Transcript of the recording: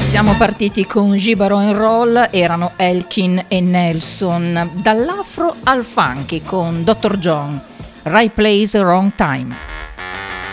Siamo partiti con Gibaro and Roll, erano Elkin e Nelson, dall'afro al funky con Dr. John, Right Place, Wrong Time.